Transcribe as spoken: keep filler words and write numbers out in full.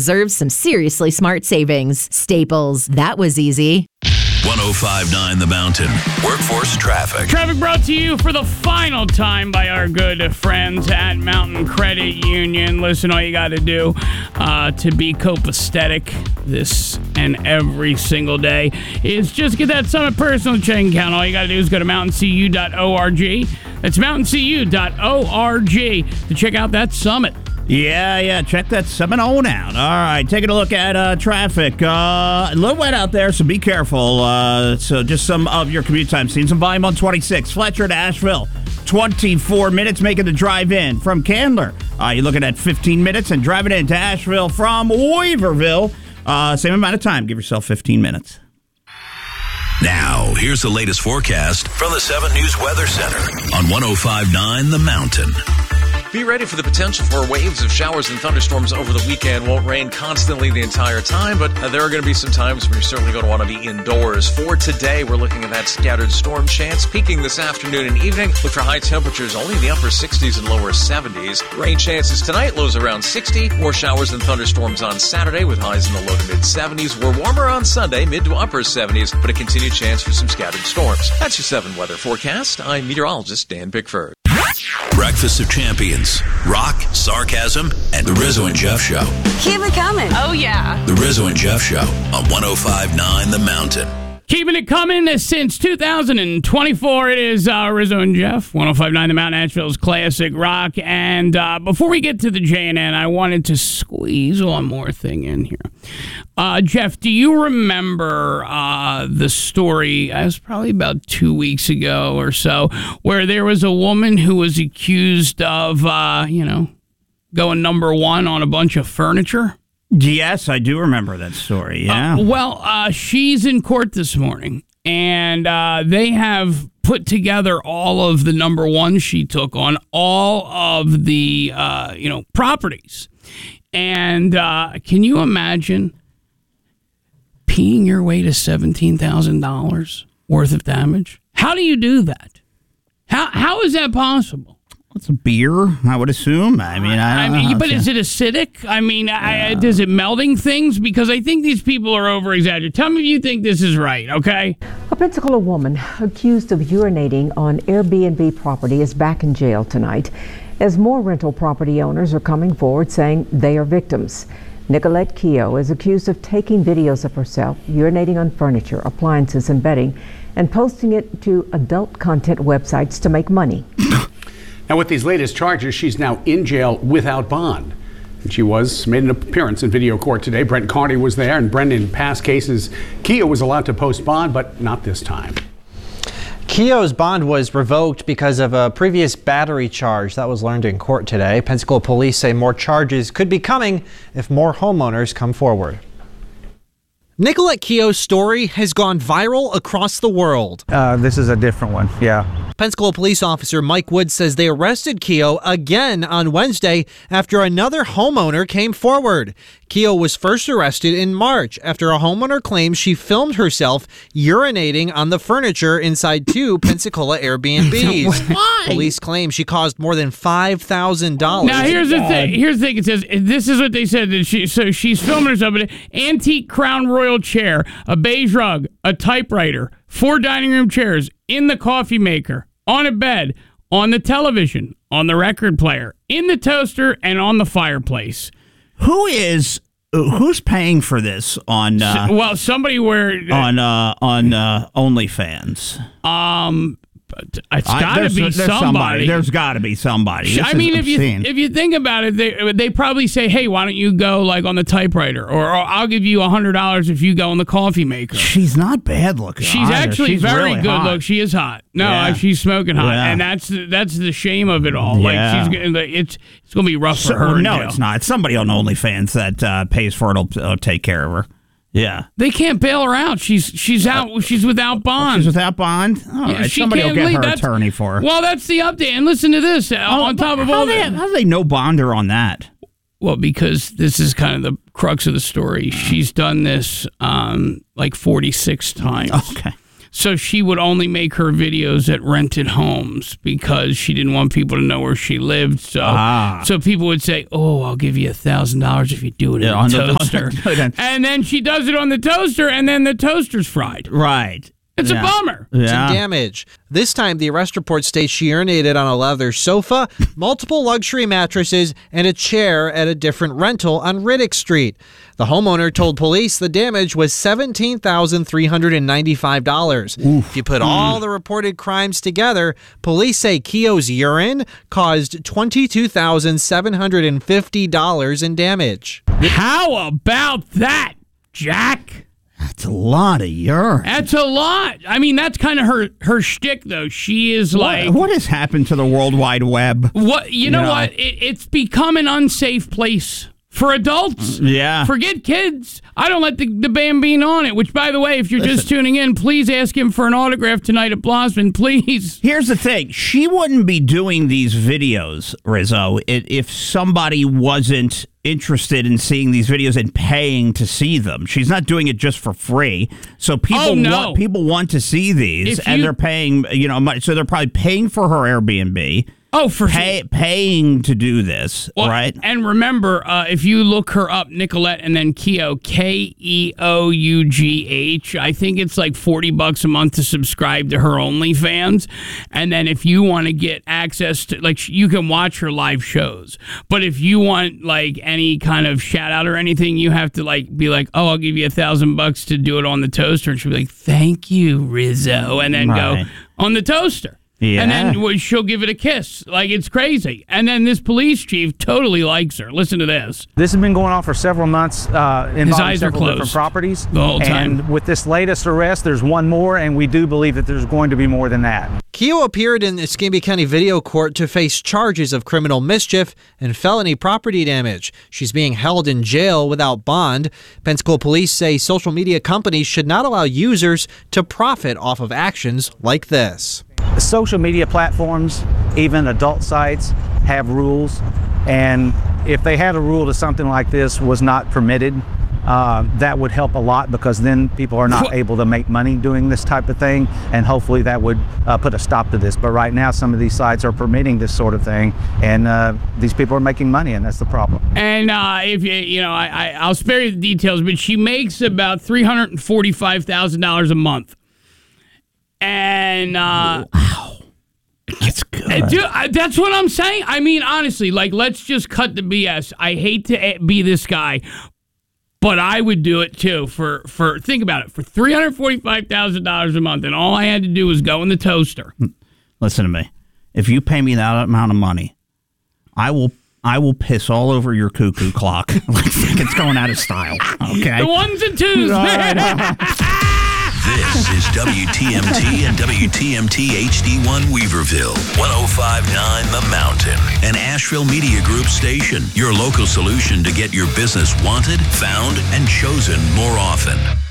deserves some seriously smart savings. Staples, that was easy. one oh five point nine The Mountain. Workforce Traffic. Traffic brought to you for the final time by our good friends at Mountain Credit Union. Listen, all you got to do uh, to be copacetic this and every single day is just get that Summit personal checking account. All you got to do is go to mountain c u dot org. That's mountain c u dot org to check out that Summit. Yeah, yeah, check that seven oh out. All right, taking a look at uh, traffic. Uh, a little wet out there, so be careful. Uh, so just some of your commute time. Seeing some volume on twenty-six. Fletcher to Asheville, twenty-four minutes making the drive in. From Candler, uh, you're looking at fifteen minutes, and driving into Asheville from Weaverville, uh, same amount of time. Give yourself fifteen minutes. Now, here's the latest forecast from the seven News Weather Center on one oh five point nine The Mountain. Be ready for the potential for waves of showers and thunderstorms over the weekend. Won't rain constantly the entire time, but uh, there are going to be some times when you're certainly going to want to be indoors. For today, we're looking at that scattered storm chance peaking this afternoon and evening. Look for high temperatures only in the upper sixties and lower seventies. Rain chances tonight, lows around sixty. More showers and thunderstorms on Saturday with highs in the low to mid seventies. We're warmer on Sunday, mid to upper seventies, but a continued chance for some scattered storms. That's your seven weather forecast. I'm meteorologist Dan Bickford. Breakfast of Champions. Rock, sarcasm, and the Rizzo and Jeff Show. Keep it coming. Oh, yeah. The Rizzo and Jeff Show on one oh five point nine The Mountain. Keeping it coming since two thousand twenty-four. It is uh, Rizzo and Jeff, one oh five point nine The Mountain, Asheville's classic rock. And uh, before we get to the J and N, I wanted to squeeze one more thing in here. Uh, Jeff, do you remember uh, the story, it was probably about two weeks ago or so, where there was a woman who was accused of, uh, you know, going number one on a bunch of furniture? Yes, I do remember that story, yeah. Uh, well, uh, she's in court this morning, and uh, they have put together all of the number one she took on all of the, uh, you know, properties. And uh, can you imagine peeing your way to seventeen thousand dollars worth of damage? How do you do that? How How is that possible? It's a beer, I would assume. I mean, I don't I mean, know. But is it acidic? I mean, I, is it melding things? Because I think these people are over-exaggerating. Tell me if you think this is right, okay? A Pensacola woman accused of urinating on Airbnb property is back in jail tonight as more rental property owners are coming forward saying they are victims. Nicolette Keogh is accused of taking videos of herself urinating on furniture, appliances, and bedding and posting it to adult content websites to make money. Now, with these latest charges, she's now in jail without bond. And she was made an appearance in video court today. Brent Carney was there, and Brent, in past cases, Keogh was allowed to post bond, but not this time. Keogh's bond was revoked because of a previous battery charge. That was learned in court today. Pensacola police say more charges could be coming if more homeowners come forward. Nicolette Keogh's story has gone viral across the world. Uh, this is a different one, yeah. Pensacola police officer Mike Wood says they arrested Keogh again on Wednesday after another homeowner came forward. Keogh was first arrested in March after a homeowner claims she filmed herself urinating on the furniture inside two Pensacola Airbnbs. Why? Police claim she caused more than five thousand dollars. Now, here's the thing. Here's the thing. It says, this is what they said. That she, so she's filming herself in an antique Crown Royal chair, a beige rug, a typewriter, four dining room chairs, in the coffee maker, on a bed, on the television, on the record player, in the toaster, and on the fireplace. Who is who's paying for this on? Uh, So- well, somebody where on uh, on uh, OnlyFans. um, but it's I- got to there's- be there's somebody. There's got to be somebody. This I mean, is if you obscene. if you think about it, they they probably say, "Hey, why don't you go like on the typewriter, or, or I'll give you a hundred dollars if you go on the coffee maker." She's not bad looking. She's either. actually She's very really good hot. look. She is hot. No, Yeah. uh, she's smoking hot, Yeah. and that's that's the shame of it all. Yeah. Like she's gonna- it's it's gonna be rough So- for her. in no, jail. it's not. It's somebody on OnlyFans that uh, pays for it. Will uh, take care of her. Yeah. They can't bail her out. She's she's out. She's without bond. She's without bond. All Yeah, right, she somebody will can't get leave. her That's- attorney for her. Well, that's the update. And listen to this. uh, Oh, on top of how all they, that, how do they no bond her on that? well, because this is kind of the crux of the story. She's done this um, like forty-six times. Okay. So she would only make her videos at rented homes because she didn't want people to know where she lived. So, Ah. so people would say, "Oh, I'll give you a thousand dollars if you do it Yeah, in on the the- toaster." And then she does it on the toaster, and then the toaster's fried. Right. It's Yeah. a bummer. Yeah. Some damage. This time, the arrest report states she urinated on a leather sofa, multiple luxury mattresses, and a chair at a different rental on Riddick Street. The homeowner told police the damage was seventeen thousand three hundred ninety-five dollars. If you put all the reported crimes together, police say Keogh's urine caused twenty-two thousand seven hundred fifty dollars in damage. How about that, Jack? That's a lot of urine. That's a lot. I mean, that's kind of her her shtick, though. She is like, what, what has happened to the World Wide Web? what you know, You know. what? It, it's become an unsafe place for adults. Yeah. Forget kids. I don't let the, the Bambino on it, which, by the way, if you're just tuning in, please ask him for an autograph tonight at Blosman, please. Here's the thing. She wouldn't be doing these videos, Rizzo, i- if somebody wasn't interested in seeing these videos and paying to see them. She's not doing it just for free. So people Oh, no. want people want to see these, If and you- they're paying, you know, money. So they're probably paying for her Airbnb. Oh, for pay, paying to do this, Well, right? And remember, uh, if you look her up, Nicolette, and then Keogh, K E O U G H, I think it's like forty bucks a month to subscribe to her OnlyFans. And then if you want to get access to, like, sh- you can watch her live shows. But if you want, like, any kind of shout out or anything, you have to, like, be like, oh, I'll give you a thousand bucks to do it on the toaster. And she'll be like, thank you, Rizzo. And then Right. go on the toaster. Yeah. And then well, she'll give it a kiss. Like, it's crazy. And then this police chief totally likes her. Listen to this. This has been going on for several months, uh, involving eyes are several different closed properties. the whole time. And with this latest arrest, there's one more, and we do believe that there's going to be more than that. Keogh appeared in the Escambia County Video Court to face charges of criminal mischief and felony property damage. She's being held in jail without bond. Pensacola police say social media companies should not allow users to profit off of actions like this. Social media platforms, even adult sites, have rules, and if they had a rule that something like this was not permitted, uh, that would help a lot, because then people are not able to make money doing this type of thing, and hopefully that would uh, put a stop to this. But right now, some of these sites are permitting this sort of thing, and uh, these people are making money, and that's the problem. And uh, if you, you know, I, I, I'll spare you the details, but she makes about three hundred forty-five thousand dollars a month. And uh, wow, that's good. And dude, I, that's what I'm saying. I mean, honestly, like, let's just cut the B S. I hate to eh, be this guy, but I would do it too. For for think about it, for three hundred forty-five thousand dollars a month, and all I had to do was go in the toaster. Listen to me. If you pay me that amount of money, I will I will piss all over your cuckoo clock like it's going out of style. Okay. The ones and twos. This is W T M T and W T M T H D one Weaverville, one oh five point nine The Mountain, an Asheville Media Group station, your local solution to get your business wanted, found, and chosen more often.